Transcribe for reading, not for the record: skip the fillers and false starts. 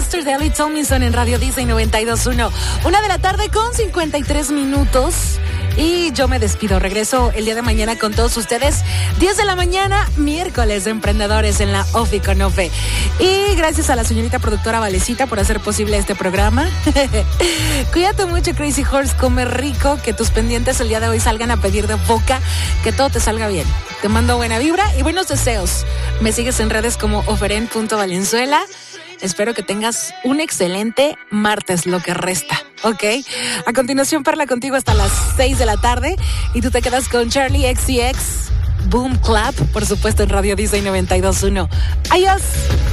Yesterday, Tomlinson en Radio Disney 92.1. 1:00 con 53 minutos. Y yo me despido. Regreso el día de mañana con todos ustedes. 10 de la mañana, miércoles de Emprendedores en la OFI con OFE. Y gracias a la señorita productora Valecita por hacer posible este programa. Cuídate mucho, Crazy Horse. Come rico. Que tus pendientes el día de hoy salgan a pedir de boca. Que todo te salga bien. Te mando buena vibra y buenos deseos. Me sigues en redes como oferen.valenzuela. Espero que tengas un excelente martes, lo que resta, ¿ok? A continuación, Perla contigo hasta las 6 de la tarde. Y tú te quedas con Charlie XCX, Boom Clap, por supuesto, en Radio Disney 92.1. ¡Adiós!